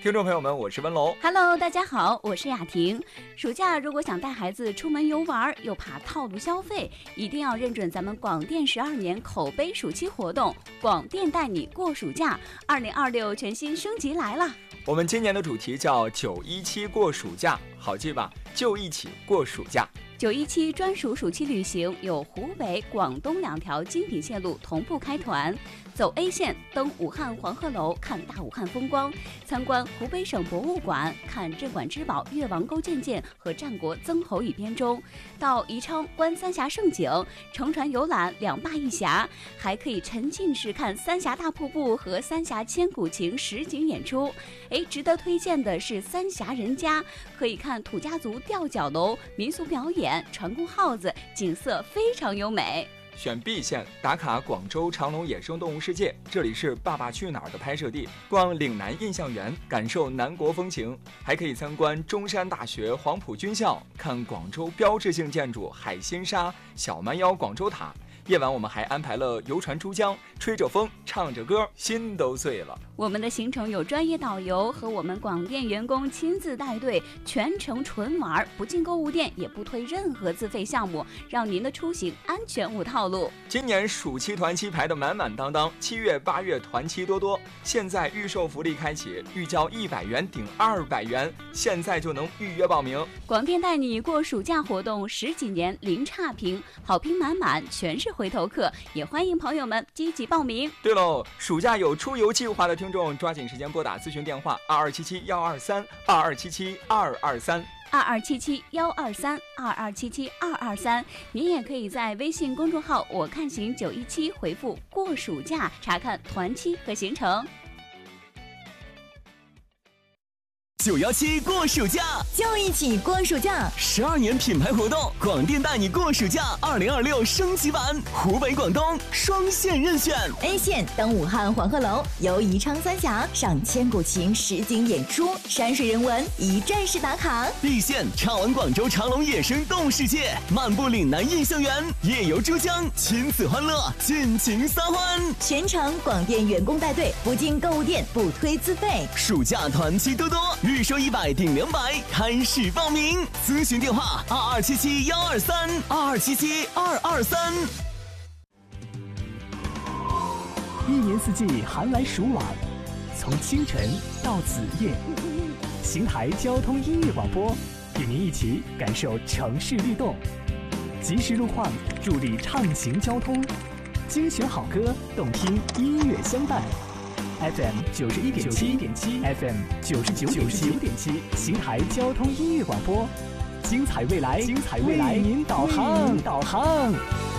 听众朋友们，我是温龙。 Hello， 大家好，我是雅婷。暑假如果想带孩子出门游玩，又怕套路消费，一定要认准咱们广电12年口碑暑期活动，广电带你过暑假，2026全新升级来了。 我们今年的主题叫917过暑假，好记吧？就一起过暑假。 917专属暑期旅行有湖北、广东2条精品线路同步开团。走 A 线登武汉黄鹤楼看大武汉风光，参观湖北省博物馆看镇馆之宝越王勾践剑和战国曾侯乙编钟，到宜昌观三峡盛景，乘船游览2坝1峡，还可以沉浸式看三峡大瀑布和三峡千古情实景演出。值得推荐的是三峡人家，可以看土家族吊脚楼民俗表演，船工号子，景色非常优美。 选 B 线打卡广州长隆野生动物世界，这里是《爸爸去哪儿》的拍摄地，逛岭南印象园，感受南国风情，还可以参观中山大学黄埔军校，看广州标志性建筑海心沙、小蛮腰广州塔。夜晚我们还安排了游船珠江，吹着风，唱着歌，心都碎了。 我们的行程有专业导游和我们广电员工亲自带队，全程纯玩，不进购物店，也不推任何自费项目，让您的出行安全无套路。 今年暑期团期排得满满当当，7月8月团期多多，现在预售福利开启，预交100元顶200元，现在就能预约报名。 广电带你过暑假活动10几年零差评，好评满满，全是回头客，也欢迎朋友们积极报名。 对喽，暑假有出游计划的听众，抓紧时间拨打咨询电话 2277-123，2277-123，2277-223。您也可以在微信公众号我看行917回复过暑假，查看团期和行程。 917过暑假， 就一起过暑假。 12年品牌活动，广电带你过暑假2026升级版，湖北、广东双线任选。 A 线登武汉黄鹤楼，游宜昌三峡，赏千古情实景演出，山水人文一站式打卡。 B 线畅玩广州长隆野生动物世界，漫步岭南印象园，夜游珠江，亲子欢乐，尽情撒欢。 全程广电员工带队，不进购物店，不推自费。 暑假团期多多，预售100顶200，开始报名。咨询电话2277-123，2277-223。 一年四季寒来暑往，从清晨到子夜，邢台交通音乐广播与您一起感受城市律动，及时路况助力畅行交通，精选好歌，动听音乐相伴。FM 91.7 FM 99.7，邢台交通音乐广播，精彩未来，为您导航。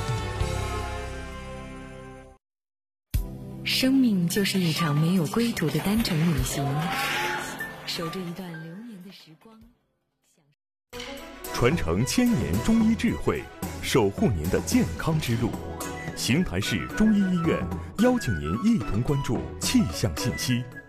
生命就是一场没有归途的单程旅行，守着一段流年的时光， 传承1000年中医智慧，守护您的健康之路。邢台市中医医院邀请您一同关注气象信息。